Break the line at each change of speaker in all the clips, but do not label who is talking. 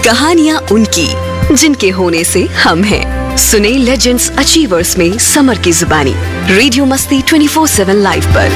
कहानियाँ उनकी जिनके होने से हम हैं। सुने लेजेंड्स अचीवर्स में समर की जुबानी रेडियो मस्ती 24/7 लाइव पर।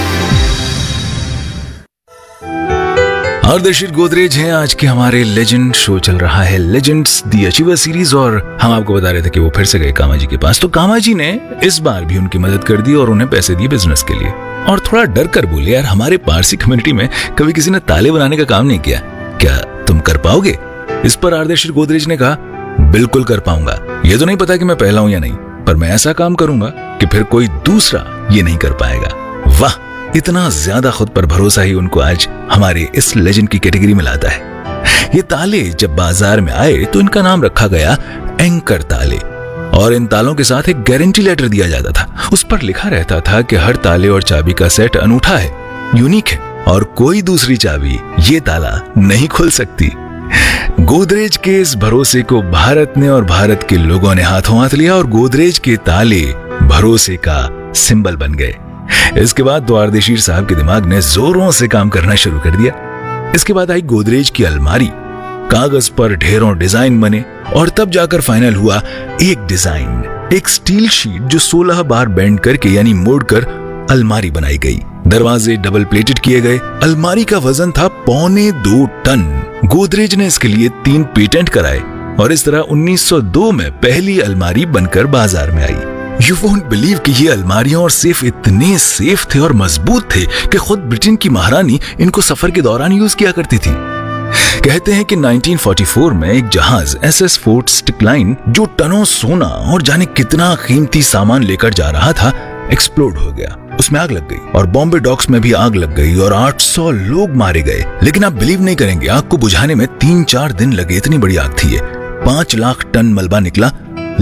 हरदर्शित गोदरेज हैं आज के हमारे लेजेंड। शो चल रहा है लेजेंड्स दी अचीवर सीरीज और हम आपको बता रहे थे कि वो फिर से गए कामा जी के पास। तो कामा जी ने इस बार भी उनकी मदद कर दी और उन्हें पैसे दिए बिजनेस के लिए। और थोड़ा डर कर बोले, यार हमारे पारसी कम्युनिटी में कभी किसी ने ताले बनाने का काम नहीं किया, क्या तुम कर पाओगे? इस पर हरदर्शित गोदरेज ने कहा, बिल्कुल कर पाऊंगा। ये तो नहीं पता कि मैं पहला हूं या नहीं, पर मैं ऐसा काम करूंगा कि फिर कोई दूसरा ये नहीं कर पाएगा। वाह, इतना ज्यादा खुद पर भरोसा ही उनको आज हमारे इस लेजेंड की कैटेगरी में लाता है। ये ताले जब बाजार में आए तो इनका नाम रखा गया एंकर ताले और इन तालों के साथ एक गारंटी लेटर दिया जाता था। उस पर लिखा रहता था कि हर ताले और चाबी का सेट अनूठा है, यूनिक है और कोई दूसरी चाबी ये ताला नहीं खोल सकती। गोदरेज के इस भरोसे को भारत ने और भारत के लोगों ने हाथों हाथ लिया और गोदरेज के ताले भरोसे का सिंबल बन गए। इसके बाद द्वारदेशीर साहब के दिमाग ने जोरों से काम करना शुरू कर दिया। इसके बाद आई गोदरेज की अलमारी। कागज पर ढेरों डिजाइन बने और तब जाकर फाइनल हुआ एक डिजाइन, एक स्टील शीट जो 16 बार बेंड करके यानी मोड़कर अलमारी बनाई गई। दरवाजे डबल प्लेटेड किए गए। अलमारी का वजन था 1.25 टन। गोदरेज ने इसके लिए 3 पेटेंट कराए और इस तरह 1902 में पहली अलमारी बनकर बाजार में आई। यू वोंट बिलीव कि ये अलमारियां और सेफ इतने सेफ थे और मजबूत थे कि खुद ब्रिटेन की महारानी इनको सफर के दौरान यूज किया करती थी। कहते हैं कि 1944 में एक जहाज SS फोर्ट स्टिकलाइन जो टनों सोना और जाने कितना कीमती सामान लेकर जा रहा था एक्सप्लोड हो गया। उसमें आग लग गई और बॉम्बे डॉक्स में भी आग लग गई और 800 लोग मारे गए। लेकिन आप बिलीव नहीं करेंगे, आग को बुझाने में 3-4 दिन लगे। इतनी बड़ी आग थी ये। 5 लाख टन मलबा निकला।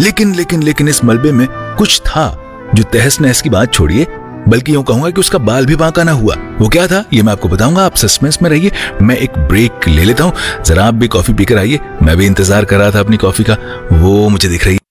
लेकिन इस मलबे में कुछ था जो तहस नहस की बात छोड़िए, बल्कि यूं कहूंगा कि उसका बाल भी बांका ना हुआ। वो क्या था ये मैं आपको बताऊंगा, आप सस्पेंस में रहिए। मैं एक ब्रेक ले लेता हूं, जरा आप भी कॉफी पीकर आइए। मैं भी इंतजार कर रहा था अपनी कॉफी का, वो मुझे दिख रही है।